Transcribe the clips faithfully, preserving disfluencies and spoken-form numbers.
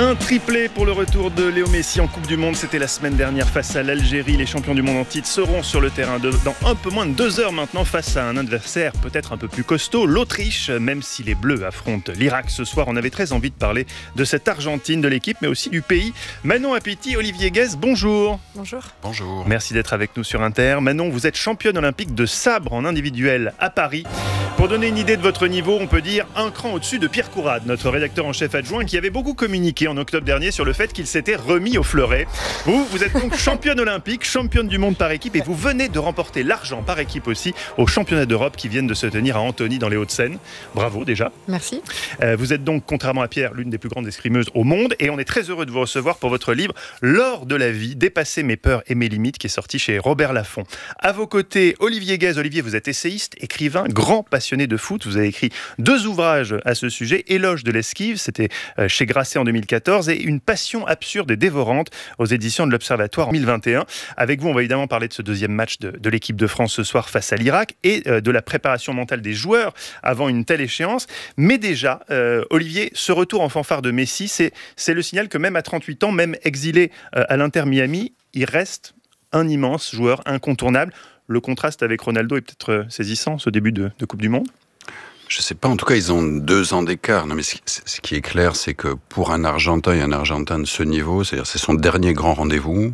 Un triplé pour le retour de Léo Messi en Coupe du Monde. C'était la semaine dernière face à l'Algérie. Les champions du monde en titre seront sur le terrain de, dans un peu moins de deux heures maintenant face à un adversaire peut-être un peu plus costaud, l'Autriche. Même si les Bleus affrontent l'Irak ce soir, on avait très envie de parler de cette Argentine, de l'équipe, mais aussi du pays. Manon Apiti, Olivier Guez, bonjour. Bonjour. Bonjour. Merci d'être avec nous sur Inter. Manon, vous êtes championne olympique de sabre en individuel à Paris. Pour donner une idée de votre niveau, on peut dire un cran au-dessus de Pierre Courade, notre rédacteur en chef adjoint, qui avait beaucoup communiqué en octobre dernier sur le fait qu'il s'était remis au fleuret. Vous, vous êtes donc championne olympique, championne du monde par équipe, et vous venez de remporter l'argent par équipe aussi aux championnats d'Europe qui viennent de se tenir à Antony dans les Hauts-de-Seine. Bravo déjà. Merci. Euh, vous êtes donc, contrairement à Pierre, l'une des plus grandes escrimeuses au monde, et on est très heureux de vous recevoir pour votre livre L'or de la vie, dépasser mes peurs et mes limites, qui est sorti chez Robert Laffont. À vos côtés, Olivier Guez. Olivier, vous êtes essayiste, écrivain, grand passionné de foot. Vous avez écrit deux ouvrages à ce sujet, Éloge de l'esquive, c'était chez Grasset en deux mille quatorze, et Une passion absurde et dévorante aux éditions de l'Observatoire en deux mille vingt et un. Avec vous, on va évidemment parler de ce deuxième match de, de l'équipe de France ce soir face à l'Irak et euh, de la préparation mentale des joueurs avant une telle échéance. Mais déjà, euh, Olivier, ce retour en fanfare de Messi, c'est, c'est le signal que même à trente-huit ans, même exilé euh, à l'Inter Miami, il reste un immense joueur incontournable. Le contraste avec Ronaldo est peut-être saisissant, ce début de, de Coupe du Monde. Je sais pas, en tout cas, ils ont deux ans d'écart. Non, mais ce, ce qui est clair, c'est que pour un Argentin et un Argentin de ce niveau, c'est-à-dire c'est son dernier grand rendez-vous.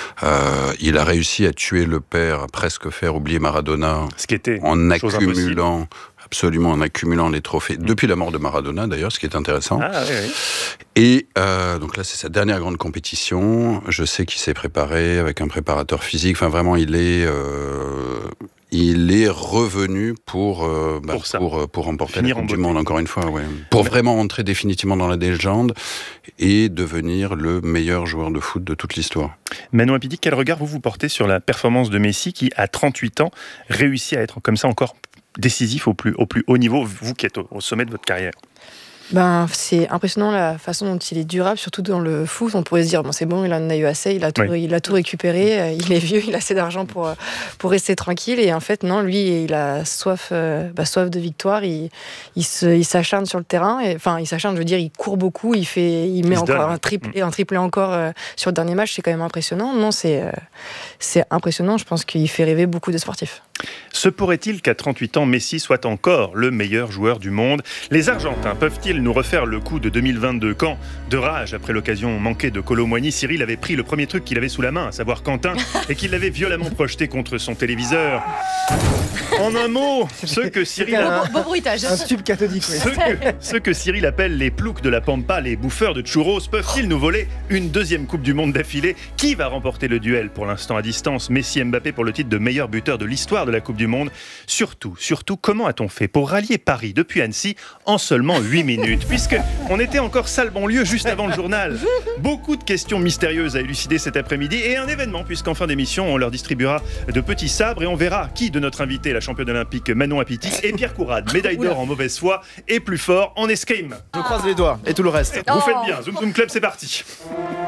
Euh, il a réussi à tuer le père, à presque faire oublier Maradona, ce qui était en accumulant, absolument en accumulant les trophées. Mmh. Depuis la mort de Maradona, d'ailleurs, ce qui est intéressant. Ah, oui, oui. Et euh, donc là, c'est sa dernière grande compétition. Je sais qu'il s'est préparé avec un préparateur physique. Enfin, vraiment, il est... Euh, Il est revenu pour euh, bah, pour, pour, pour remporter Finir la Coupe du Monde, encore une fois, ouais. Pour ouais. vraiment entrer définitivement dans la légende et devenir le meilleur joueur de foot de toute l'histoire. Manon Apiti, quel regard vous vous portez sur la performance de Messi qui, à trente-huit ans, réussit à être comme ça encore décisif au plus, au plus haut niveau, vous qui êtes au, au sommet de votre carrière? Ben, c'est impressionnant la façon dont il est durable, surtout dans le foot. On pourrait se dire, bon, c'est bon, il en a eu assez, il a tout, oui. il a tout récupéré, il est vieux, il a assez d'argent pour, pour rester tranquille. Et en fait, non, lui, il a soif, euh, bah, soif de victoire, il, il, se, il s'acharne sur le terrain. Et, enfin, il s'acharne, je veux dire, il court beaucoup, il, fait, il met il encore un triplé, un triplé encore euh, sur le dernier match, c'est quand même impressionnant. Non, c'est, euh, c'est impressionnant, je pense qu'il fait rêver beaucoup de sportifs. Se pourrait-il qu'à trente-huit ans, Messi soit encore le meilleur joueur du monde? Les Argentins peuvent-ils nous refaire le coup de deux mille vingt-deux quand, de rage après l'occasion manquée de Kolo Muani, Cyril avait pris le premier truc qu'il avait sous la main, à savoir Quentin, et qu'il l'avait violemment projeté contre son téléviseur? En un mot, ce que Cyril un, beau, beau bruitage. Un tube cathodique. Oui. Ce, que, ce que Cyril appelle les ploucs de la Pampa, les bouffeurs de churros, peuvent-ils nous voler une deuxième Coupe du Monde d'affilée? Qui va remporter le duel pour l'instant à distance? Messi-Mbappé pour le titre de meilleur buteur de l'histoire de la Coupe du Monde. Surtout, surtout, comment a-t-on fait pour rallier Paris depuis Annecy en seulement huit minutes? Puisque on était encore salle banlieue juste avant le journal. Beaucoup de questions mystérieuses à élucider cet après-midi et un événement, puisqu'en fin d'émission, on leur distribuera de petits sabres et on verra qui de notre invité, la championne olympique Manon Apiti, et Pierre Courade, médaille d'or en mauvaise foi, est plus fort en escrime. Je croise les doigts et tout le reste. Vous faites bien. Zoom Zoom Club, c'est parti.